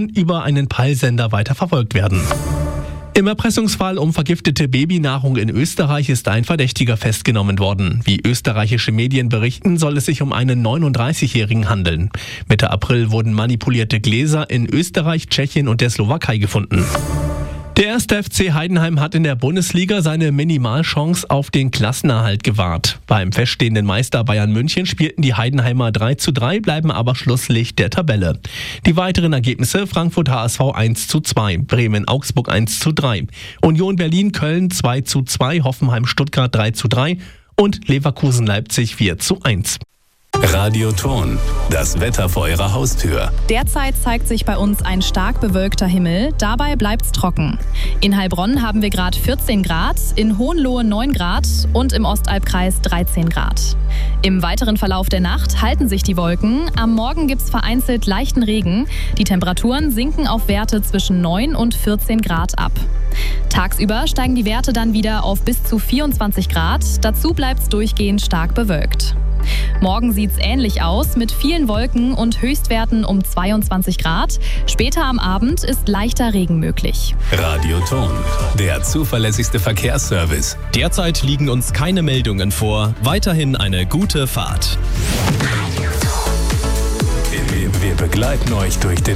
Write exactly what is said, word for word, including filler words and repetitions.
können über einen Peilsender weiter verfolgt werden. Im Erpressungsfall um vergiftete Babynahrung in Österreich ist ein Verdächtiger festgenommen worden. Wie österreichische Medien berichten, soll es sich um einen neununddreißigjährigen handeln. Mitte April wurden manipulierte Gläser in Österreich, Tschechien und der Slowakei gefunden. Der erste F C Heidenheim hat in der Bundesliga seine Minimalchance auf den Klassenerhalt gewahrt. Beim feststehenden Meister Bayern München spielten die Heidenheimer drei zu drei, bleiben aber Schlusslicht der Tabelle. Die weiteren Ergebnisse: Frankfurt H S V eins zu zwei, Bremen Augsburg eins zu drei, Union Berlin Köln zwei zu zwei, Hoffenheim Stuttgart drei zu drei und Leverkusen Leipzig vier zu eins. Radio Thurn, das Wetter vor Ihrer Haustür. Derzeit zeigt sich bei uns ein stark bewölkter Himmel, dabei bleibt's trocken. In Heilbronn haben wir gerade vierzehn Grad, in Hohenlohe neun Grad und im Ostalbkreis dreizehn Grad. Im weiteren Verlauf der Nacht halten sich die Wolken, am Morgen gibt's vereinzelt leichten Regen. Die Temperaturen sinken auf Werte zwischen neun und vierzehn Grad ab. Tagsüber steigen die Werte dann wieder auf bis zu vierundzwanzig Grad, dazu bleibt's durchgehend stark bewölkt. Morgen sieht's ähnlich aus, mit vielen Wolken und Höchstwerten um zweiundzwanzig Grad. Später am Abend ist leichter Regen möglich. Radio Thurn, der zuverlässigste Verkehrsservice. Derzeit liegen uns keine Meldungen vor. Weiterhin eine gute Fahrt. Wir begleiten euch durch den